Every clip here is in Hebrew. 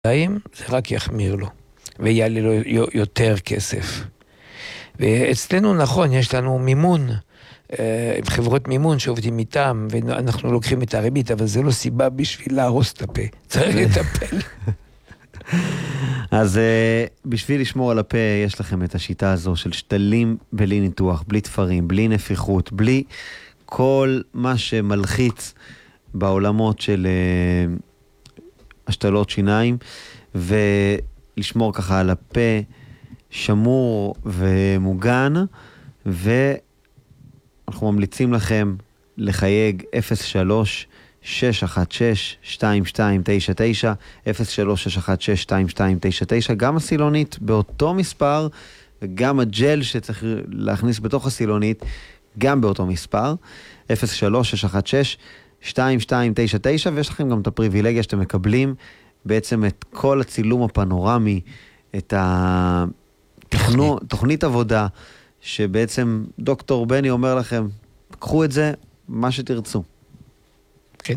זה רק יחמיר לו, ויעלה לו יותר כסף. ואצלנו נכון, יש לנו מימון, עם חברות מימון שעובדים איתם, ואנחנו לוקחים את הריבית, אבל זה לא סיבה בשביל להרוס את הפה. צריך לטפל. אז בשביל לשמור על הפה, יש לכם את השיטה הזו של שתלים בלי ניתוח, בלי תפרים, בלי נפיחות, בלי כל מה שמלחיץ בעולמות של השתלות שיניים, ולשמור ככה על הפה שמור ומוגן, ואנחנו ממליצים לכם לחייג 03-616-2299, 03-616-2299, גם הסילונית באותו מספר, וגם הג'ל שצריך להכניס בתוך הסילונית, גם באותו מספר, 03-616-2299, ויש לכם גם את הפריבילגיה שאתם מקבלים בעצם את כל הצילום הפנורמי, את תוכנית עבודה, שבעצם דוקטור בני אומר לכם, קחו את זה, מה שתרצו. כן.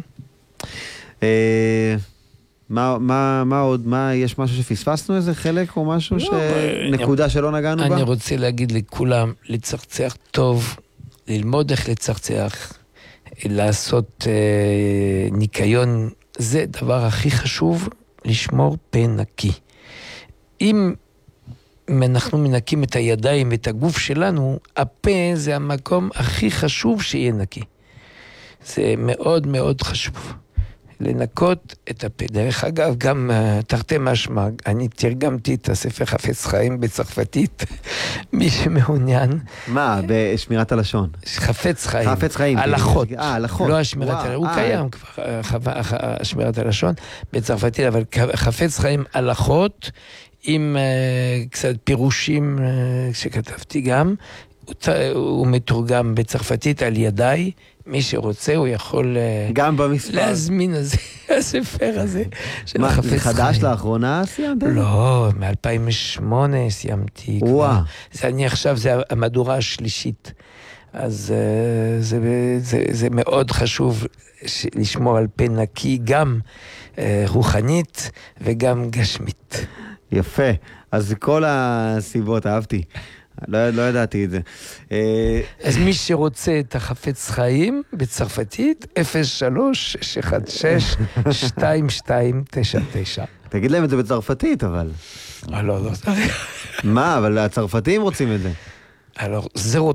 מה עוד? יש משהו שפספסנו, איזה חלק או משהו נקודה שלא נגענו בה? אני רוצה להגיד לכולם, לצחצח טוב, ללמוד איך לצחצח, לעשות ניקיון, זה דבר הכי חשוב, לשמור פה נקי. אם אנחנו מנקים את הידיים ואת הגוף שלנו, הפה זה המקום הכי חשוב שיהיה נקי. זה מאוד מאוד חשוב. לנקות את הפה. דרך אגב, גם תרתי משמע, אני תרגמתי את הספר חפץ חיים בצרפתית, מי שמעוניין. מה? בשמירת הלשון? חפץ חיים. חפץ חיים. הלכות. הלכות. לא השמירת הלשון. הוא קיים כבר, השמירת הלשון בצרפתית, אבל חפץ חיים הלכות, עם קצת פירושים שכתבתי גם, הוא מתורגם בצרפתית על ידיי, מי שרוצה הוא יכול גם במספר להזמין הספר הזה של החפץ חיים. זה חדש לאחרונה סיימת? לא, מ-2008 סיימתי. אני עכשיו, זה המהדורה השלישית. אז זה מאוד חשוב לשמור על פה נקי, גם רוחנית וגם גשמית. יפה, אז כל הסיבות אהבתי. לא ידעתי את זה. אז מי שרוצה את החפץ חיים בצרפתית, 03-616-2299. תגיד להם את זה בצרפתית, אבל. לא. מה, אבל הצרפתים רוצים את זה. Alors,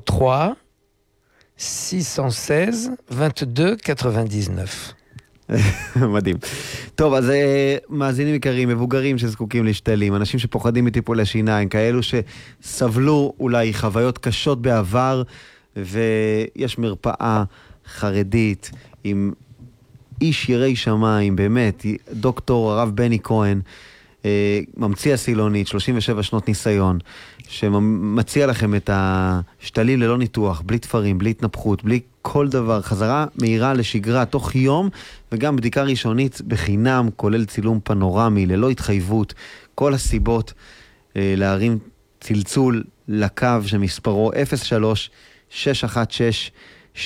03-616-2299. מדהים. טוב, אז מאזינים יקרים, מבוגרים שזקוקים לשתלים, אנשים שפוחדים מטיפולי שיניים, כאלו שסבלו אולי חוויות קשות בעבר, ויש מרפאה חרדית עם איש ירי שמיים, באמת, דוקטור הרב בני כהן, ממציא הסילונית, 37 שנות ניסיון, שמציע לכם את השתלים ללא ניתוח, בלי תפרים, בלי התנפחות, בלי כל דבר, חזרה מהירה לשגרה תוך יום, וגם בדיקה ראשונית בחינם, כולל צילום פנורמי, ללא התחייבות, כל הסיבות להרים צלצול לקו שמספרו 03-616-2299,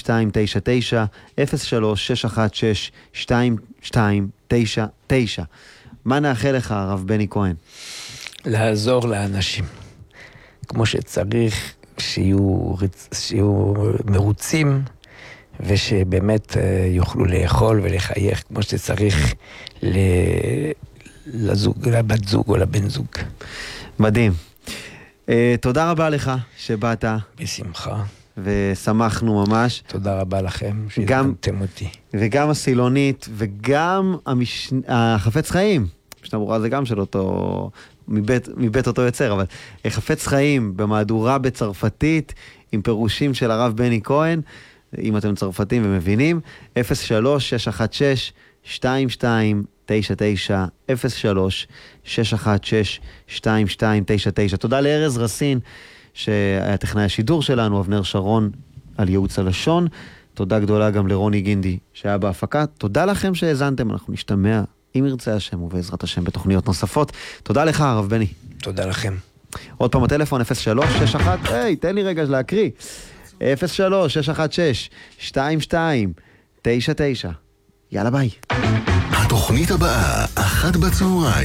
03-616-2299. מה נאחל לך, הרב בני כהן? לעזור לאנשים. כמו שצריך שיהיו מרוצים, ושבאמת יוכלו לאכול ולחייך כמו שצריך לבת זוג או לבן זוג. מדהים. תודה רבה לך שבאת. בשמחה. ושמחנו ממש. תודה רבה לכם שהזמנתם אותי. וגם הסילונית וגם החפץ חיים. שתמורה זה גם של אותו, מבית אותו יוצר, אבל חפץ חיים במהדורה בצרפתית עם פירושים של הרב בני כהן, אם אתם צרפתים ומבינים, 03-616-2299, 03-616-2299. תודה לארז רסין, שהיה טכנאי השידור שלנו, אבנר שרון על ייעוץ הלשון. תודה גדולה גם לרוני גינדי שהיה בהפקה. תודה לכם שהאזנתם, אנחנו נשתמע אם ירצה השם ובעזרת השם בתוכניות נוספות. תודה לך הרב בני. תודה לכם. עוד פעם הטלפון 0361, תן לי רגע להקריא. 03-616-2299. יאללה ביי. התוכנית הבאה 1 בצהריים.